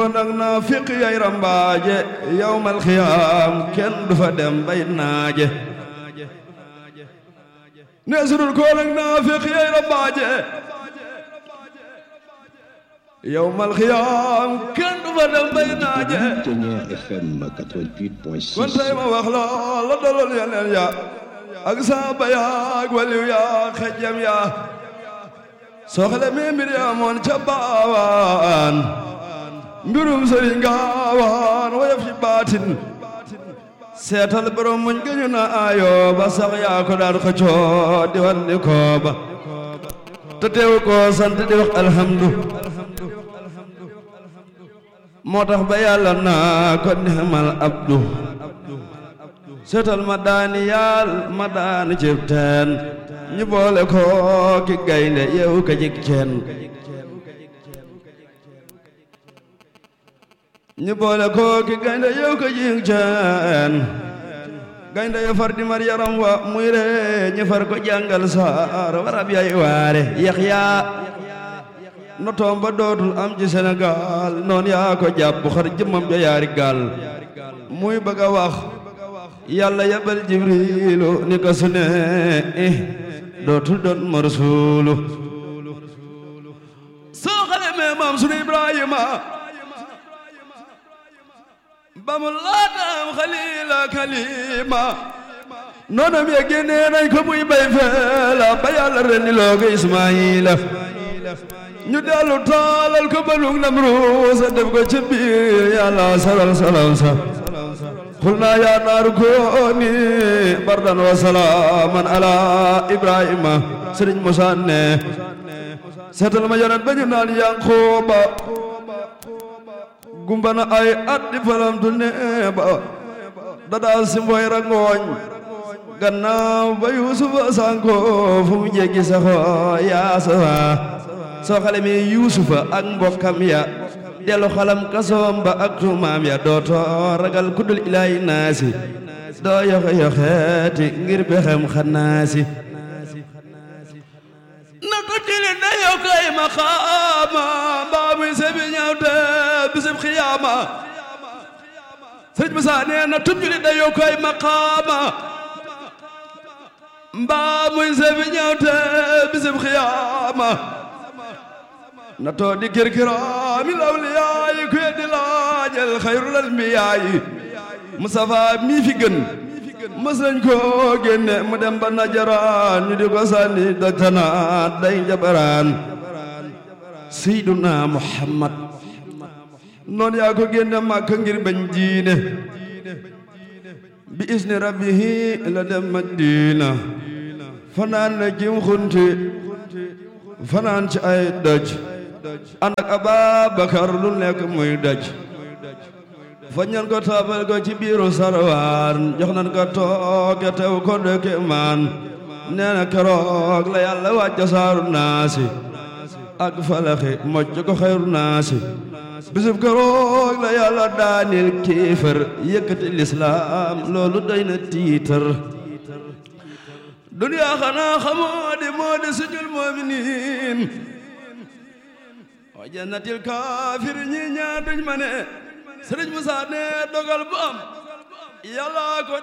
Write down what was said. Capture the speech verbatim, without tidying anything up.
nag naafiq yay rambaaje yawmal xiyaam kenn du fa dem bay naaje ne sudul ko nag naafiq yay rambaaje yawmal xiyaam kenn du fa dem bay naaje F M quatre-vingt-huit point six kon tey ma wax la la dalool yeneen ya ak saaba ya ak waliw ya xejjam ya soxla mi mbir ya moon ca baawaan mbirum sëriñ gaawaan woyof ci baatin seetal borom muñ gëñu na ayo ba sax yaa ko daan xëccoo di wan di kooba te teew ko sant di wax alhamdu moo tax ba yàlla naa ko nixmal abdu seetal ma daani yaal ma daani cib teen ñu boole ko ki gaynde yeewu ka jik ceen ñu boole ko ki gaynde yeewu ka jik ceen gaynde ya far di mar yaram wa muy re ñu far ko jàngal saar warab yay waare Yaxya no toom ba dootul am ci Sénégal noon yaa ko jàpp xar jëmmam ja yaari gaal muy bëgg a wax yàlla yabal Jibriilu ni ko su ne eh dootul doon ma rasuulu soo xale mee maam sunu Ibrahima ba mu laatam xalila kalima noonam ya génnee nañ ko muy bay feela ba yàlla rendi loo ko Ismaayila ñu dellu taalal ko balug Namruusa def ko ci biir yàlla salal salal sa xulnaa yaa naaru kooni bardan wa salaaman ala Ibrahima Sëriñ Musaa ne seetal ma yonent ba ñu naan Yanqooba gumba na ay at di falamtu ne ba dadaa si mboy rangooñ gannaaw ba Yuusufa sanko fu mu jéggi saxo yaa safa soo xale mi Yuusufa ak mbokkam ya dellu xalam kasoom ba ak tuumaam ya dootoo ragal kuddul ilaahi naasi doo yoxe yoxeeti ngir bexem xanaasi na ko jëli na yokkay maqaama mbaa muy sebi ñaawte bisib xiyaama Sëriñ Musaa nee na tub jëli na yokkay maqaama mbaa muy sebi ñaawte bisib xiyaama na too di kirkiraami lawliyaayi ku yeddi laajal xayrul anbiyaayi Mustafa mii fi gën mës nañ ko génne mu dem ba Najaraan ñu di ko sànni dajtanaat day njabaraan Seyduna Muhammad noon yaa ko génne Makka ngir bañ diine bi isni rabbihi la dem Madina fanaan na jim xunti fanaan ci ay doj ànd ak Ababakar lu nekk muy doj fa ñan ko taabal ko ci biiru sarwaan jox nan ko tooke tew ko dëkke maan nee na keroog la yàlla wàcca saaru naasi ak falaxi mocc ko xayru naasi bisub keroog la yàlla daanil kiifar yëkkati lislaam loolu doy na tiitar duniyaa xanaa xamoo di moo di sujul mu'miniin wa jannatil kaafir ñi ñaar duñ ma ne Sëriñ Musaa ne dogal bu am yàlla ko